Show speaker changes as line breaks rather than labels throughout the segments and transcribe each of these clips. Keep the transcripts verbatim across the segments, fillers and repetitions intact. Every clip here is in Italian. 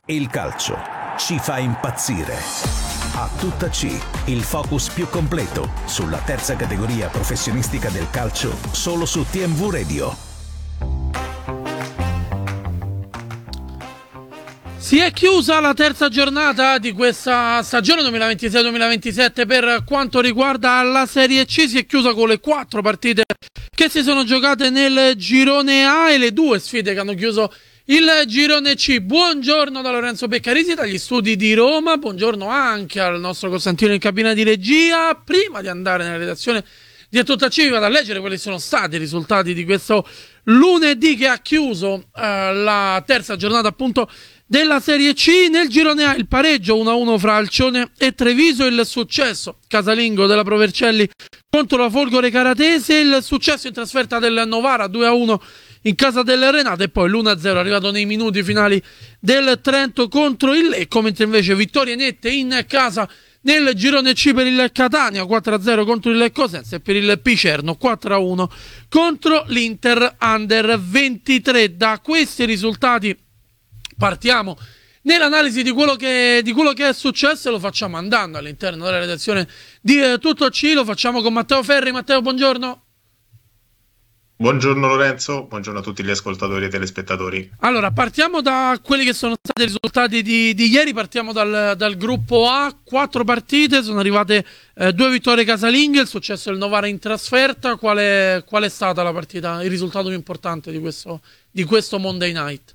Il calcio ci fa impazzire. A tutta C, il focus più completo sulla terza categoria professionistica del calcio, solo su T M V Radio.
Si è chiusa la terza giornata di questa stagione duemilaventisei duemilaventisette per quanto riguarda la Serie C. Si è chiusa con le quattro partite che si sono giocate nel girone A e le due sfide che hanno chiuso il girone C. Buongiorno da Lorenzo Beccarisi dagli studi di Roma, buongiorno anche al nostro Costantino in cabina di regia. Prima di andare nella redazione di A Tutta C, vado a leggere quali sono stati i risultati di questo lunedì che ha chiuso eh, la terza giornata appunto della Serie C. Nel girone A il pareggio uno a uno fra Alcione e Treviso, il successo casalingo della Provercelli contro la Folgore Caratese, il successo in trasferta del Novara due a uno in casa del Renato e poi l'uno a zero arrivato nei minuti finali del Trento contro il Lecco, mentre invece vittorie nette in casa nel girone C per il Catania quattro a zero contro il Cosenza e per il Picerno quattro a uno contro l'Inter Under ventitré. Da questi risultati partiamo nell'analisi di quello che, di quello che è successo e lo facciamo andando all'interno della redazione di eh, Tutto C. Lo facciamo con Matteo Ferri. Matteo, buongiorno.
Buongiorno Lorenzo, buongiorno a tutti gli ascoltatori e telespettatori.
Allora, partiamo da quelli che sono stati i risultati di, di ieri, partiamo dal, dal gruppo A. Quattro partite, sono arrivate eh, due vittorie casalinghe, il successo del Novara in trasferta. Qual è, qual è stata la partita, il risultato più importante di questo, di questo Monday Night?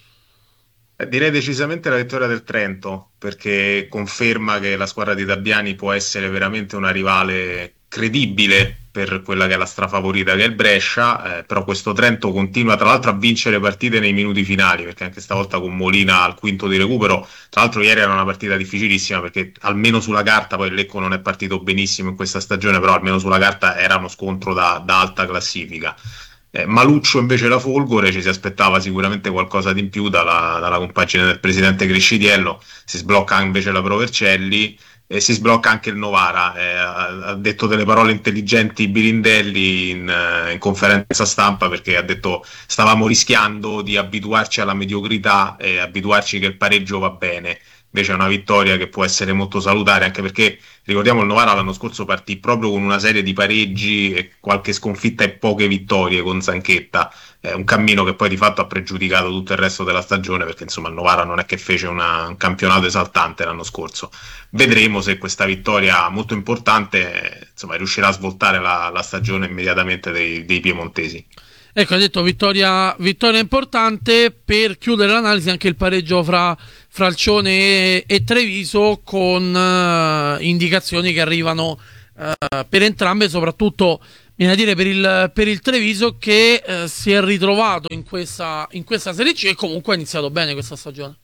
Eh, direi decisamente la vittoria del Trento, perché conferma che la squadra di Dabbiani può essere veramente una rivale credibile per quella che è la strafavorita che è il Brescia, eh, però questo Trento continua tra l'altro a vincere partite nei minuti finali, perché anche stavolta con Molina al quinto di recupero. Tra l'altro ieri era una partita difficilissima, perché almeno sulla carta, poi il Lecco non è partito benissimo in questa stagione, però almeno sulla carta era uno scontro da, da alta classifica. Eh, Maluccio invece la Folgore, ci si aspettava sicuramente qualcosa di in più dalla, dalla compagine del presidente Crescitiello, si sblocca invece la Provercelli e si sblocca anche il Novara. Eh, ha, ha detto delle parole intelligenti Birindelli in, in conferenza stampa, perché ha detto stavamo rischiando di abituarci alla mediocrità e abituarci che il pareggio va bene. Invece è una vittoria che può essere molto salutare, anche perché ricordiamo il Novara l'anno scorso partì proprio con una serie di pareggi e qualche sconfitta e poche vittorie con Zanchetta, è un cammino che poi di fatto ha pregiudicato tutto il resto della stagione, perché insomma il Novara non è che fece una, un campionato esaltante l'anno scorso. Vedremo se questa vittoria molto importante insomma riuscirà a svoltare la, la stagione immediatamente dei, dei piemontesi.
Ecco, hai detto vittoria, vittoria importante. Per chiudere l'analisi anche il pareggio fra, fra Alcione e, e Treviso, con uh, indicazioni che arrivano uh, per entrambe, soprattutto viene a dire per il, per il Treviso, che uh, si è ritrovato in questa, in questa Serie C e comunque ha iniziato bene questa stagione.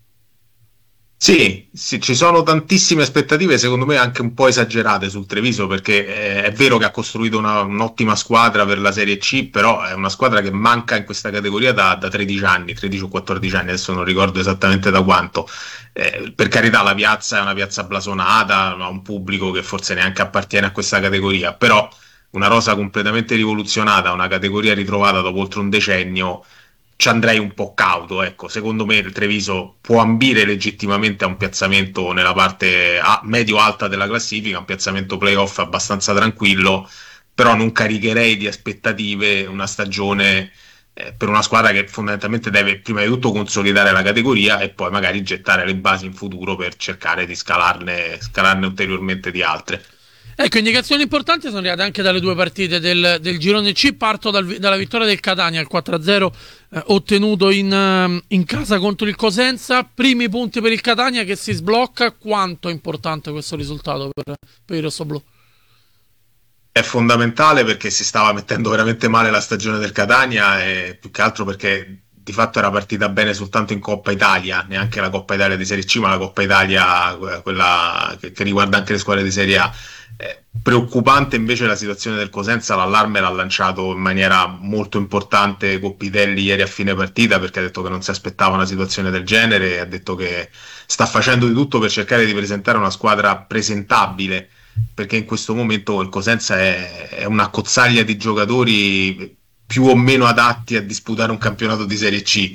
Sì, sì, ci sono tantissime aspettative, secondo me anche un po' esagerate sul Treviso, perché eh, è vero che ha costruito una, un'ottima squadra per la Serie C, però è una squadra che manca in questa categoria da, da tredici anni, tredici o quattordici anni, adesso non ricordo esattamente da quanto. Eh, per carità, la piazza è una piazza blasonata, ha un pubblico che forse neanche appartiene a questa categoria, però una rosa completamente rivoluzionata, una categoria ritrovata dopo oltre un decennio, ci andrei un po' cauto, ecco. Secondo me il Treviso può ambire legittimamente a un piazzamento nella parte a, medio-alta della classifica, un piazzamento playoff abbastanza tranquillo, però non caricherei di aspettative una stagione eh, per una squadra che fondamentalmente deve prima di tutto consolidare la categoria e poi magari gettare le basi in futuro per cercare di scalarne, scalarne ulteriormente di altre.
Ecco, indicazioni importanti sono arrivate anche dalle due partite del, del girone C. Parto dal, dalla vittoria del Catania, il quattro a zero eh, ottenuto in, uh, in casa contro il Cosenza. Primi punti per il Catania che si sblocca. Quanto è importante questo risultato per, per il rossoblù?
È fondamentale, perché si stava mettendo veramente male la stagione del Catania, e più che altro perché di fatto era partita bene soltanto in Coppa Italia, neanche la Coppa Italia di Serie C, ma la Coppa Italia, quella che, che riguarda anche le squadre di Serie A. Eh, preoccupante invece la situazione del Cosenza, l'allarme l'ha lanciato in maniera molto importante Coppitelli ieri a fine partita, perché ha detto che non si aspettava una situazione del genere e ha detto che sta facendo di tutto per cercare di presentare una squadra presentabile, perché in questo momento il Cosenza è, è una cozzaglia di giocatori più o meno adatti a disputare un campionato di Serie C.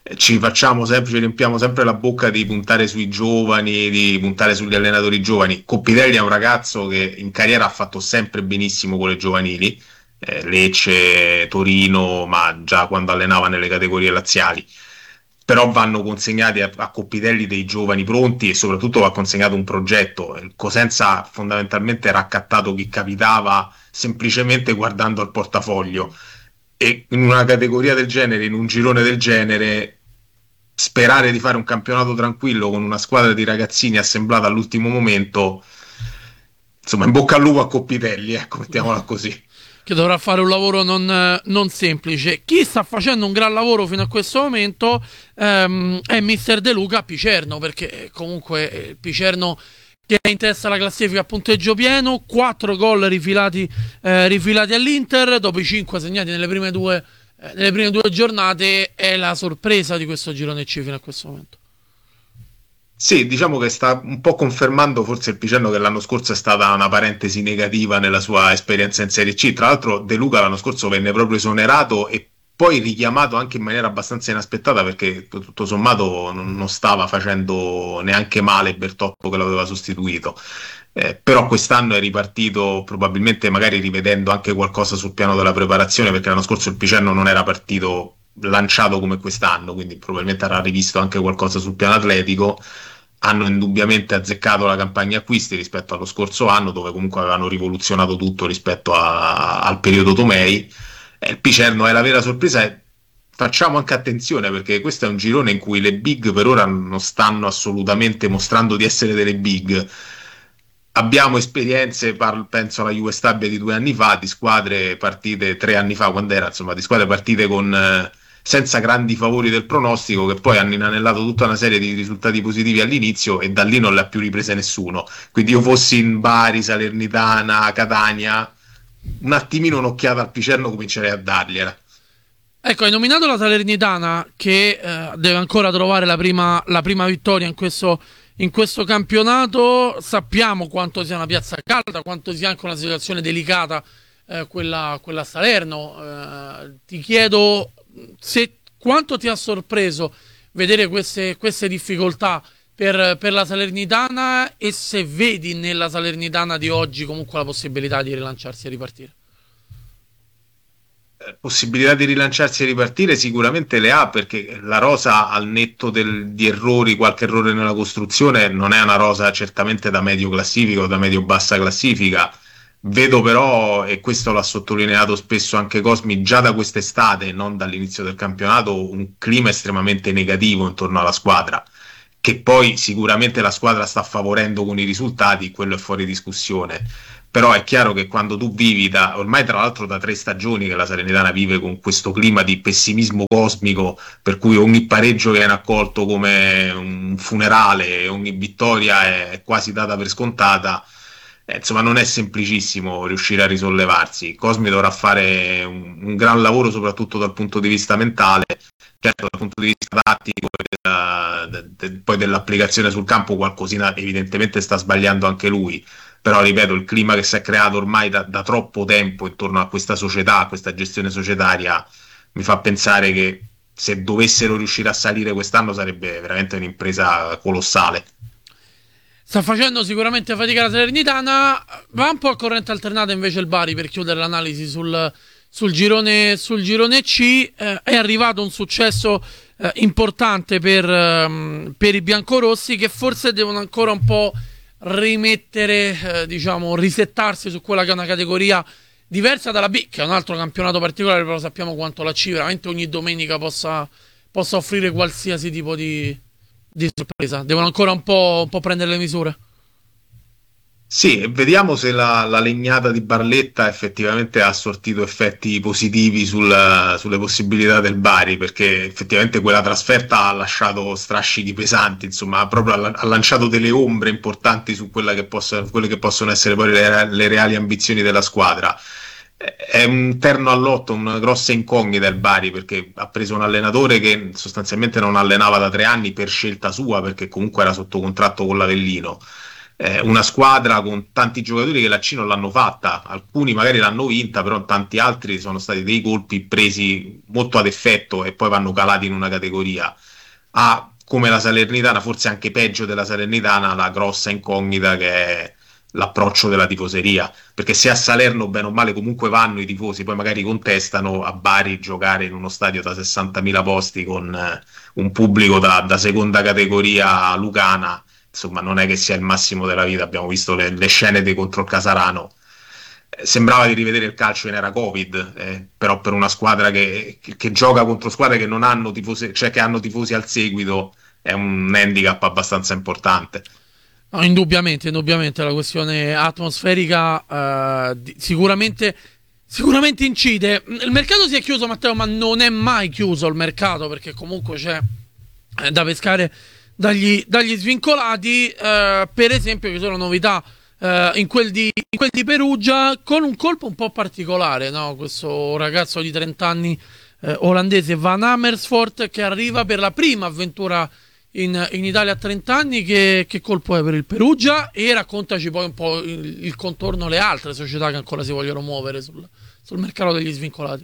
ci facciamo sempre, ci riempiamo sempre la bocca di puntare sui giovani, di puntare sugli allenatori giovani. Coppitelli è un ragazzo che in carriera ha fatto sempre benissimo con le giovanili, eh, Lecce, Torino, ma già quando allenava nelle categorie laziali. Però vanno consegnati a, a Coppitelli dei giovani pronti e soprattutto va consegnato un progetto. Il Cosenza ha fondamentalmente raccattato chi capitava semplicemente guardando al portafoglio, e in una categoria del genere, in un girone del genere, sperare di fare un campionato tranquillo con una squadra di ragazzini assemblata all'ultimo momento, insomma, in bocca al lupo a Coppitelli, ecco, mettiamola così.
Che dovrà fare un lavoro non, non semplice. Chi sta facendo un gran lavoro fino a questo momento ehm, è mister De Luca a Picerno, perché comunque il Picerno che è in testa alla classifica a punteggio pieno, quattro gol rifilati, eh, rifilati all'Inter, dopo i cinque segnati nelle prime due, eh, nelle prime due giornate, è la sorpresa di questo girone C fino a questo momento.
Sì, diciamo che sta un po' confermando forse il Picerno, che l'anno scorso è stata una parentesi negativa nella sua esperienza in Serie C. Tra l'altro De Luca l'anno scorso venne proprio esonerato e poi richiamato anche in maniera abbastanza inaspettata, perché tutto sommato non stava facendo neanche male Bertotto che l'aveva sostituito. Eh, però quest'anno è ripartito, probabilmente magari rivedendo anche qualcosa sul piano della preparazione, perché l'anno scorso il Picerno non era partito lanciato come quest'anno, quindi probabilmente avrà rivisto anche qualcosa sul piano atletico. Hanno indubbiamente azzeccato la campagna acquisti rispetto allo scorso anno, dove comunque avevano rivoluzionato tutto rispetto a, al periodo Tomei. Eh, il Picerno è la vera sorpresa, e facciamo anche attenzione perché questo è un girone in cui le big per ora non stanno assolutamente mostrando di essere delle big. Abbiamo esperienze, parlo, penso alla Juve Stabia di due anni fa, di squadre partite tre anni fa, quando era, insomma, di squadre partite con... Eh, senza grandi favori del pronostico, che poi hanno inanellato tutta una serie di risultati positivi all'inizio e da lì non le ha più riprese nessuno. Quindi io fossi in Bari, Salernitana, Catania, un attimino un'occhiata al Picerno comincerei a dargliela.
Ecco, hai nominato la Salernitana che eh, deve ancora trovare la prima, la prima vittoria in questo, in questo campionato. Sappiamo quanto sia una piazza calda, quanto sia anche una situazione delicata eh, quella, quella a Salerno. Eh, ti chiedo se quanto ti ha sorpreso vedere queste, queste difficoltà per, per la Salernitana, e se vedi nella Salernitana di oggi comunque la possibilità di rilanciarsi e ripartire.
Possibilità di rilanciarsi e ripartire sicuramente le ha, perché la rosa, al netto del, di errori, qualche errore nella costruzione, non è una rosa certamente da medio classifica o da medio bassa classifica. Vedo però, e questo l'ha sottolineato spesso anche Cosmi già da quest'estate, non dall'inizio del campionato, un clima estremamente negativo intorno alla squadra, che poi sicuramente la squadra sta favorendo con i risultati, quello è fuori discussione. Però è chiaro che quando tu vivi da, ormai tra l'altro da tre stagioni che la Salernitana vive con questo clima di pessimismo cosmico, per cui ogni pareggio viene accolto come un funerale, ogni vittoria è quasi data per scontata. Eh, insomma, non è semplicissimo riuscire a risollevarsi. Cosmi dovrà fare un, un gran lavoro, soprattutto dal punto di vista mentale, certo dal punto di vista tattico, eh, de, de, poi dell'applicazione sul campo qualcosina evidentemente sta sbagliando anche lui. Però ripeto, il clima che si è creato ormai da, da troppo tempo intorno a questa società, a questa gestione societaria, mi fa pensare che se dovessero riuscire a salire quest'anno sarebbe veramente un'impresa colossale.
Sta facendo sicuramente fatica la Salernitana, va un po' a corrente alternata invece il Bari per chiudere l'analisi sul, sul, girone, sul girone C. Eh, è arrivato un successo eh, importante per, um, per i biancorossi, che forse devono ancora un po' rimettere, eh, diciamo, risettarsi su quella che è una categoria diversa dalla B, che è un altro campionato particolare, però sappiamo quanto la C veramente ogni domenica possa, possa offrire qualsiasi tipo di... di sorpresa. Devono ancora un po', un po' prendere le misure.
Sì, vediamo se la, la legnata di Barletta effettivamente ha sortito effetti positivi sul, sulle possibilità del Bari, perché effettivamente quella trasferta ha lasciato strascichi pesanti, insomma, ha proprio ha, ha lanciato delle ombre importanti su quella che possa, quelle che possono essere poi le, le reali ambizioni della squadra. È un terno all'otto, una grossa incognita il Bari, perché ha preso un allenatore che sostanzialmente non allenava da tre anni per scelta sua, perché comunque era sotto contratto con l'Avellino. eh, una squadra con tanti giocatori che la C non l'hanno fatta, alcuni magari l'hanno vinta, però tanti altri sono stati dei colpi presi molto ad effetto e poi vanno calati in una categoria. Ha, come la Salernitana, forse anche peggio della Salernitana, la grossa incognita che è l'approccio della tifoseria, perché se a Salerno bene o male comunque vanno i tifosi, poi magari contestano, a Bari giocare in uno stadio da sessantamila posti con eh, un pubblico da, da seconda categoria lucana, insomma non è che sia il massimo della vita. Abbiamo visto le, le scene di contro il Casarano, eh, sembrava di rivedere il calcio in era Covid, eh, però per una squadra che, che, che gioca contro squadre che non hanno tifosi, cioè che hanno tifosi al seguito, è un handicap abbastanza importante.
No, indubbiamente, indubbiamente la questione atmosferica eh, di- sicuramente, sicuramente incide. Il mercato si è chiuso, Matteo, ma non è mai chiuso il mercato, perché comunque c'è eh, da pescare dagli, dagli svincolati. Eh, per esempio, ci sono novità eh, in, quel di, in quel di Perugia, con un colpo un po' particolare, no? Questo ragazzo di trenta anni eh, olandese, Van Amersfoort, che arriva per la prima avventura in, in Italia a trenta anni. Che, che colpo è per il Perugia? E raccontaci poi un po' il, il contorno, le altre società che ancora si vogliono muovere sul, sul mercato degli svincolati.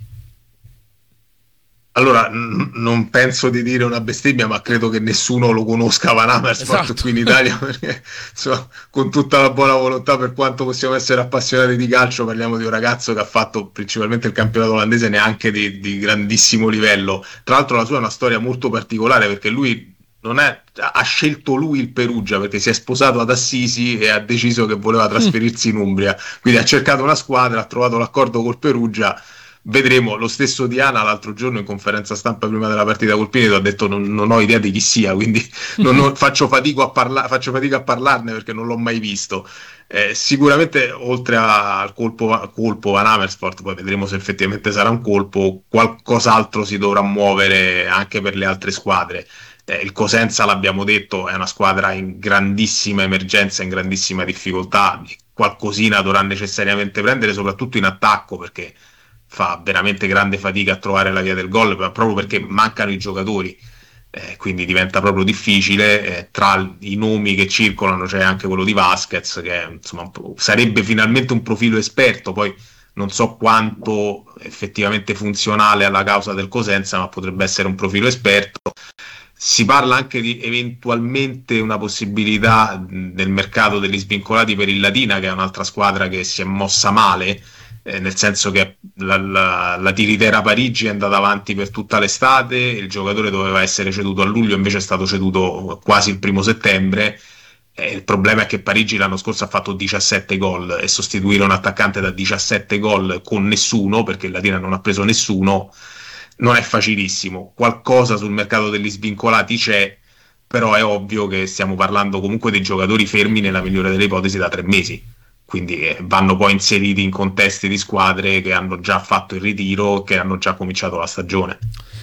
Allora, n- non penso di dire una bestemmia, ma credo che nessuno lo conosca Van Amersfoort
Esatto.
qui in Italia, perché insomma, con tutta la buona volontà, per quanto possiamo essere appassionati di calcio, parliamo di un ragazzo che ha fatto principalmente il campionato olandese, neanche di, di grandissimo livello. Tra l'altro la sua è una storia molto particolare, perché lui non è, ha scelto lui il Perugia, perché si è sposato ad Assisi e ha deciso che voleva trasferirsi in Umbria, quindi ha cercato una squadra, ha trovato l'accordo col Perugia. Vedremo. Lo stesso Diana l'altro giorno in conferenza stampa prima della partita col Pineto ha detto non, non ho idea di chi sia, quindi non ho- faccio, fatica a parla- faccio fatica a parlarne perché non l'ho mai visto. Eh, sicuramente oltre a- al colpo, colpo Van Amersfoort, poi vedremo se effettivamente sarà un colpo, qualcos'altro si dovrà muovere anche per le altre squadre. Eh, il Cosenza, l'abbiamo detto, è una squadra in grandissima emergenza, in grandissima difficoltà, qualcosina dovrà necessariamente prendere, soprattutto in attacco, perché fa veramente grande fatica a trovare la via del gol, ma proprio perché mancano i giocatori. Eh, quindi diventa proprio difficile. Eh, tra i nomi che circolano c'è anche quello di Vasquez, che insomma un po'- sarebbe finalmente un profilo esperto, poi non so quanto effettivamente funzionale alla causa del Cosenza, ma potrebbe essere un profilo esperto. Si parla anche di eventualmente una possibilità mh, nel mercato degli svincolati per il Latina, che è un'altra squadra che si è mossa male, eh, nel senso che la, la, la Tiritera Parigi è andata avanti per tutta l'estate, il giocatore doveva essere ceduto a luglio, invece è stato ceduto quasi il primo settembre. Eh, il problema è che Parigi l'anno scorso ha fatto diciassette gol, e sostituire un attaccante da diciassette gol con nessuno, perché il Latina non ha preso nessuno, non è facilissimo. Qualcosa sul mercato degli svincolati c'è, però è ovvio che stiamo parlando comunque dei giocatori fermi nella migliore delle ipotesi da tre mesi, quindi eh, vanno poi inseriti in contesti di squadre che hanno già fatto il ritiro, che hanno già cominciato la stagione.